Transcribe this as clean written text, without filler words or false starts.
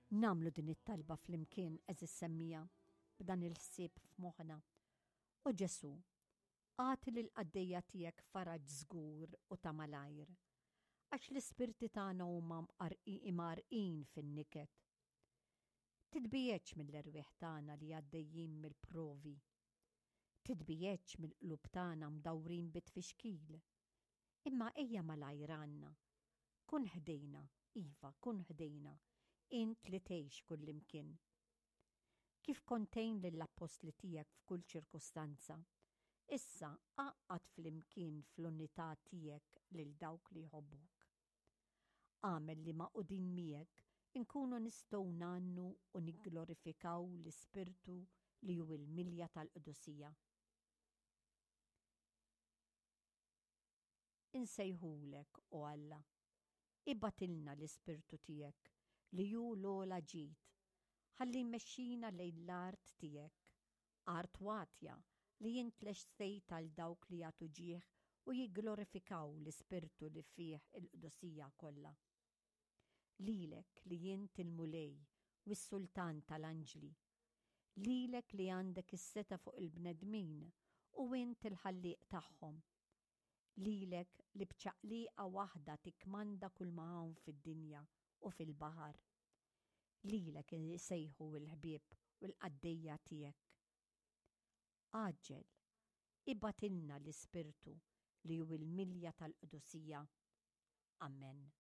Namlu din it-talba fl-imkien eżis semmija b'dan il-ħsieb f'moħħna. U Ġesu, għati l-qaddejja tiegħek faraġ żgur u ta' malajr, għax l-ispirti tagħna huma marqin fin-niket. Tidbieċ mill-erwieħ tagħna li għaddejjin mill-provi. Tidbieċ mill-qlub tagħna mdawrin bit-tfixkil. Imma ejja malajr għandna. Kun ħdejna, Iva, kun ħdejna, int li tgħix kullimkien. Kif kontejn lill-apostli tiegħek f'kull ċirkustanza, issa għaqqad fl-imkien fl-unità tiegħek lil dawk li jħobbuk. Għamel li maqudin miegħek inkunu nistgħu nannu u nigglorifikaw l-Ispirtu li hu l-milja tal-Qdusija. Insejħulek u Alla, ibatilna l-Ispirtu tiegħek li hu l-ogħla ġid, ħalli jmexxina lejn l-art tiegħek, art watja li jintlextejt għal dawk li jagħtu ġieħ u jigglorifikaw l-Ispirtu li fih il-Qdusija kollha. Lilek li jint il-mulej u s-sultan tal-anġli, lilek li għandek is-seta fuq il-bnedmin u int il-ħalliq tagħhom, lilek li bċaqliqa waħda tikmanda kull ma hawn fid-dinja u fil-baħar, lilek li sejħu l-ħbieb u l-qaddejja tiegħek. Aġġel, ibatilna l-Ispirtu li hu l-milja tal-Qdusija. Amen.